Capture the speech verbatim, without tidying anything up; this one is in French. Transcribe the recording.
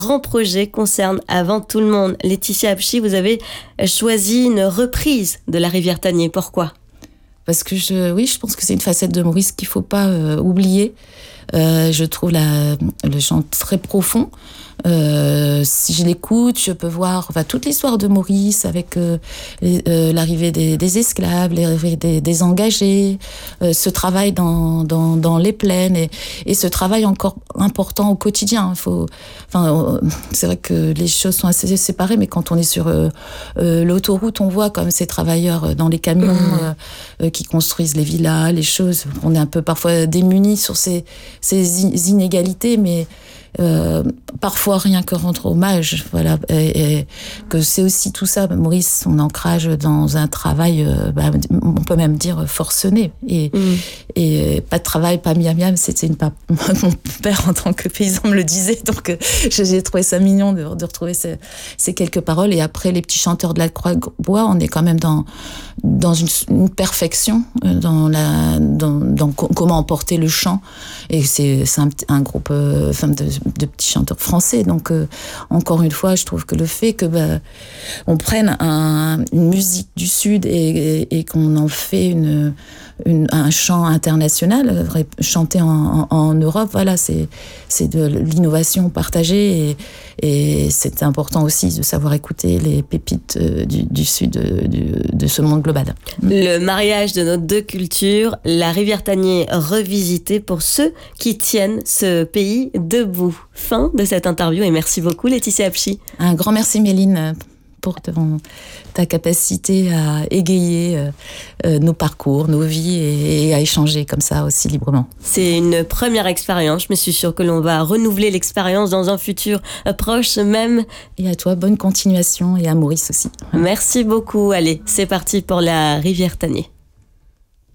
grand projet concerne Avant tout le monde. Laetitia Apchi, vous avez choisi une reprise de la rivière Tanier. Pourquoi ? Parce que je, oui, je pense que c'est une facette de Maurice qu'il ne faut pas euh, oublier. Euh, je trouve la, le chant très profond. Euh, si je l'écoute, je peux voir enfin, toute l'histoire de Maurice avec euh, les, euh, l'arrivée des, des esclaves, l'arrivée des, des engagés, euh, ce travail dans, dans, dans les plaines et, et ce travail encore important au quotidien. Faut, enfin, c'est vrai que les choses sont assez séparées, mais quand on est sur euh, euh, l'autoroute, on voit comme ces travailleurs dans les camions mmh. euh, qui construisent les villas, les choses. On est un peu parfois démunis sur ces, ces inégalités, mais Euh, parfois rien que rendre hommage, voilà, et, et que c'est aussi tout ça, Maurice, son ancrage dans un travail, euh, bah, on peut même dire forcené, et, mmh. et pas de travail, pas miam miam, c'était une pas mon père en tant que paysan me le disait, donc euh, j'ai trouvé ça mignon de, de retrouver ces, ces quelques paroles. Et après les petits chanteurs de la Croix-Bois, on est quand même dans dans une, une perfection dans la dans, dans comment emporter le chant, et c'est c'est un, un groupe euh, enfin de de petits chanteurs français. Donc, euh, encore une fois, je trouve que le fait que bah, on prenne un, une musique du Sud et, et, et qu'on en fait une, une, un chant international, chanté en, en, en Europe, voilà, c'est, c'est de l'innovation partagée, et, et c'est important aussi de savoir écouter les pépites du, du Sud du, de ce monde global. Le mariage de nos deux cultures, la rivière Tanier revisitée pour ceux qui tiennent ce pays debout. Fin de cette interview, et merci beaucoup Laetitia Apchi. Un grand merci Méline pour ton, ta capacité à égayer euh, euh, nos parcours, nos vies, et, et à échanger comme ça aussi librement. C'est une première expérience, je me suis sûre que l'on va renouveler l'expérience dans un futur proche même. Et à toi, bonne continuation, et à Maurice aussi. Merci beaucoup, allez, c'est parti pour la rivière Tanier.